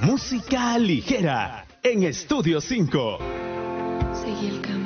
Música ligera en Estudio 5. Seguí el camino.